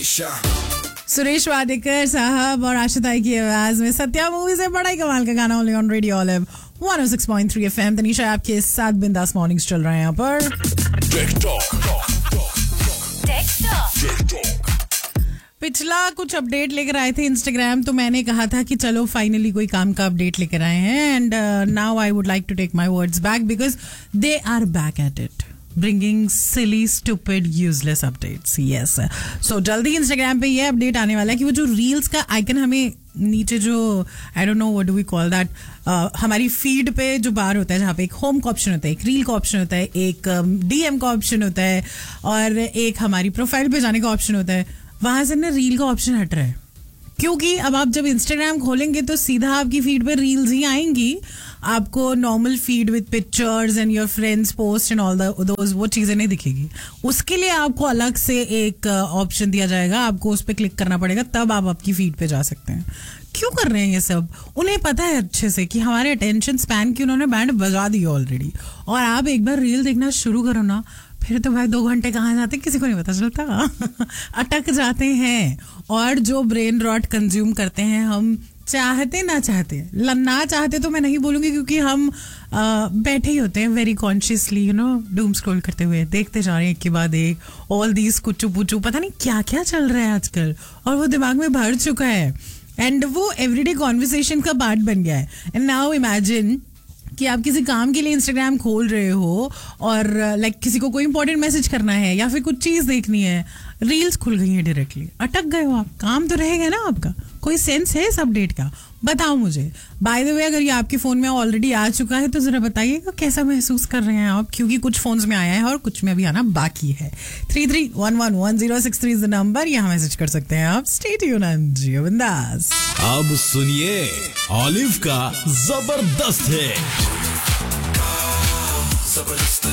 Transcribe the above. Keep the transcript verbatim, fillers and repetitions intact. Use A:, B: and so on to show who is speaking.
A: सुरेश वाडेकर साहब और आशिताई की आवाज में सत्या मूवी से बड़ा ही कमाल का गाना only on radio olive one O six point three FM. Tanisha आपके साथ बिंदास मॉर्निंग्स चल रहे हैं यहाँ पर। पिछला कुछ अपडेट लेकर आए थे इंस्टाग्राम, तो मैंने कहा था कि चलो फाइनली कोई काम का अपडेट लेकर आए हैं and now I would like to take my words back because they are back at it bringing silly stupid useless updates. Yes, सो जल्दी इंस्टाग्राम पे ये अपडेट आने वाला है कि वो जो रील्स का आइकन हमें नीचे जो I don't know what do we call that, हमारी फीड पे जो बार होता है जहाँ पे एक होम का ऑप्शन होता है, एक रील का ऑप्शन होता है, एक डीएम का ऑप्शन होता है और एक हमारी प्रोफाइल पे जाने का ऑप्शन होता है, वहां से ना रील का ऑप्शन हट रहा है। क्योंकि अब आप जब इंस्टाग्राम खोलेंगे तो सीधा आपकी फीड पे रील्स ही आएंगी, आपको normal feed with pictures and your friends post and all those वो चीज़ें नहीं दिखेगी। उसके लिए आपको अलग से एक ऑप्शन दिया जाएगा, आपको उस पर क्लिक करना पड़ेगा, तब आप आपकी फीड पे जा सकते हैं। क्यों कर रहे हैं ये सब? उन्हें पता है अच्छे से कि हमारे अटेंशन स्पैन की उन्होंने बैंड बजा दी ऑलरेडी। और आप एक बार रील देखना शुरू करो ना, फिर तो भाई दो घंटे कहाँ जाते किसी को नहीं पता चलता। अटक जाते हैं और जो ब्रेन रॉट कंज्यूम करते हैं हम, चाहते ना चाहते, ना चाहते तो मैं नहीं बोलूंगी क्योंकि हम आ, बैठे ही होते हैं very consciously, you know, doom scroll करते हुए देखते जा रहे हैं एक के बाद एक ऑल दीज कुचू पुचू, पता नहीं क्या क्या चल रहा है आजकल और वो दिमाग में भर चुका है एंड वो एवरीडे कॉन्वर्सेशन का पार्ट बन गया है। एंड नाउ इमेजिन कि आप किसी काम के लिए इंस्टाग्राम खोल रहे हो और लाइक like, किसी को कोई इंपॉर्टेंट मैसेज करना है या फिर कुछ चीज़ देखनी है, रील्स खुल गई हैं डायरेक्टली, अटक गए हो आप, काम तो रहेगा ना आपका। कोई सेंस है इस अपडेट का? बताओ मुझे। बाय द वे, अगर ये आपके फ़ोन में ऑलरेडी आ चुका है तो ज़रा बताइएगा कैसा महसूस कर रहे हैं आप, क्योंकि कुछ फोन्स में आया है और कुछ में अभी आना बाकी है। Three three one one one zero six three is the number, यहाँ मैसेज कर सकते हैं आप। स्टे ट्यून्ड एंड जियो बिंदास।
B: अब सुनिए ऑलिव का जबरदस्त है।